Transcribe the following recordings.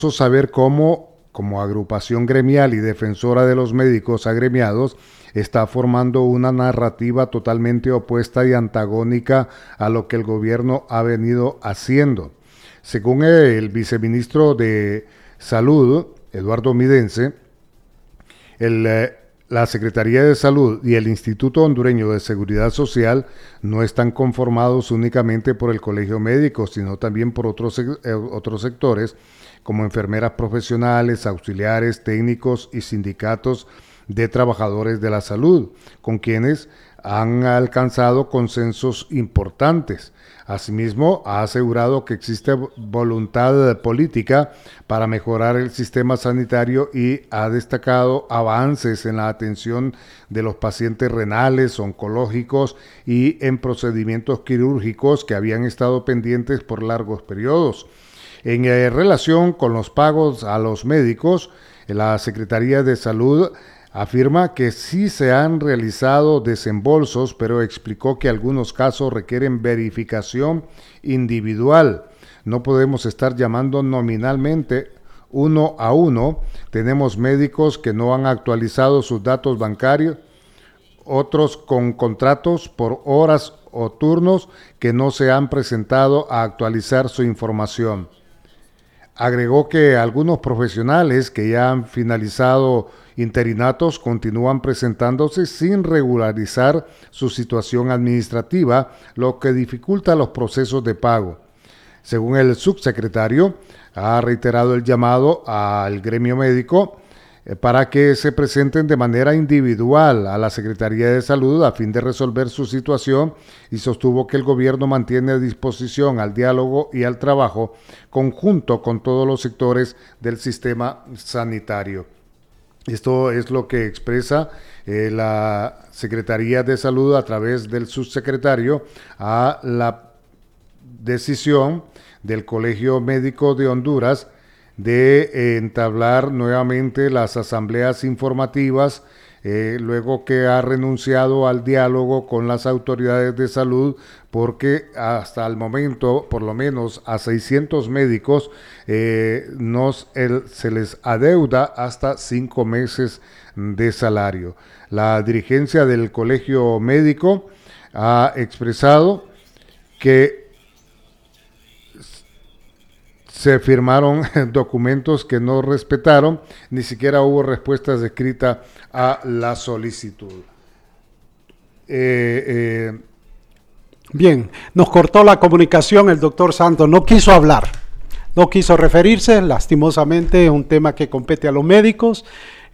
saber cómo, como agrupación gremial y defensora de los médicos agremiados, está formando una narrativa totalmente opuesta y antagónica a lo que el gobierno ha venido haciendo. Según el viceministro de Salud, Eduardo Midense, la Secretaría de Salud y el Instituto Hondureño de Seguridad Social no están conformados únicamente por el Colegio Médico, sino también por otros sectores como enfermeras profesionales, auxiliares, técnicos y sindicatos de trabajadores de la salud, con quienes han alcanzado consensos importantes. Asimismo, ha asegurado que existe voluntad política para mejorar el sistema sanitario y ha destacado avances en la atención de los pacientes renales, oncológicos y en procedimientos quirúrgicos que habían estado pendientes por largos periodos. En relación con los pagos a los médicos, la Secretaría de Salud afirma que sí se han realizado desembolsos, pero explicó que algunos casos requieren verificación individual. No podemos estar llamando nominalmente uno a uno. Tenemos médicos que no han actualizado sus datos bancarios, otros con contratos por horas o turnos que no se han presentado a actualizar su información. Agregó que algunos profesionales que ya han finalizado interinatos continúan presentándose sin regularizar su situación administrativa, lo que dificulta los procesos de pago. Según el subsecretario, ha reiterado el llamado al gremio médico para que se presenten de manera individual a la Secretaría de Salud a fin de resolver su situación y sostuvo que el gobierno mantiene a disposición al diálogo y al trabajo conjunto con todos los sectores del sistema sanitario. Esto es lo que expresa la Secretaría de Salud a través del subsecretario a la decisión del Colegio Médico de Honduras de entablar nuevamente las asambleas informativas, luego que ha renunciado al diálogo con las autoridades de salud, porque hasta el momento, por lo menos a 600 médicos, se les adeuda hasta 5 meses de salario. La dirigencia del Colegio Médico ha expresado que se firmaron documentos que no respetaron, ni siquiera hubo respuestas escritas a la solicitud. Bien, nos cortó la comunicación el doctor Santos, no quiso hablar, no quiso referirse, lastimosamente es un tema que compete a los médicos.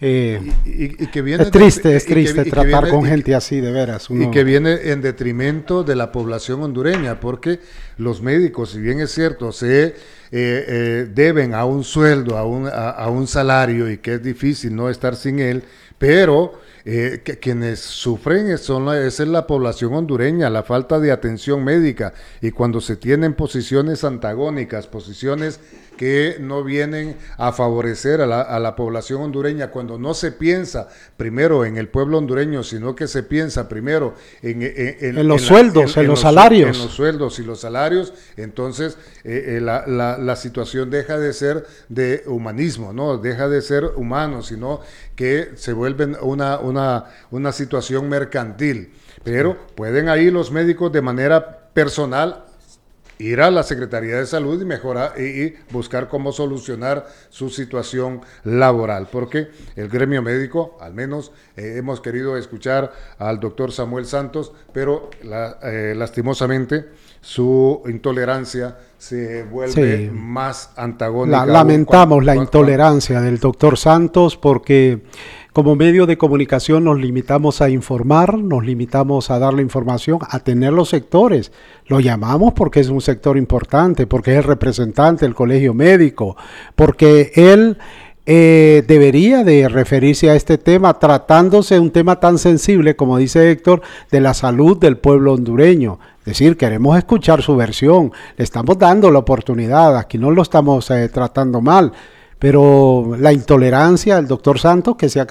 Y que viene es triste tratar con gente así, de veras. Y que viene en detrimento de la población hondureña, porque los médicos, si bien es cierto, se deben a un sueldo, a un salario, y que es difícil no estar sin él, pero quienes sufren esa es la población hondureña, la falta de atención médica, y cuando se tienen posiciones antagónicas, posiciones que no vienen a favorecer a la población hondureña, cuando no se piensa primero en el pueblo hondureño, sino que se piensa primero en los sueldos, en los salarios. En los sueldos y los salarios, entonces la situación deja de ser de humanismo, ¿no? Deja de ser humano, sino que se vuelve una situación mercantil. Pero pueden ahí los médicos de manera personal ir a la Secretaría de Salud y mejorar y buscar cómo solucionar su situación laboral, porque el gremio médico, al menos hemos querido escuchar al doctor Samuel Santos, pero lastimosamente su intolerancia se vuelve más antagónica. Lamentamos la intolerancia del doctor Santos, porque como medio de comunicación nos limitamos a informar, nos limitamos a dar la información, a tener los sectores. Lo llamamos porque es un sector importante, porque es el representante del colegio médico, porque él debería de referirse a este tema, tratándose de un tema tan sensible, como dice Héctor, de la salud del pueblo hondureño. Es decir, queremos escuchar su versión, le estamos dando la oportunidad, aquí no lo estamos tratando mal. Pero la intolerancia del doctor Santos, que se ha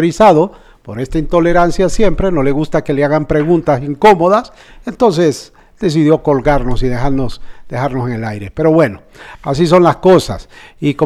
caracterizado por esta intolerancia siempre, no le gusta que le hagan preguntas incómodas, entonces decidió colgarnos y dejarnos en el aire. Pero bueno, así son las cosas. Y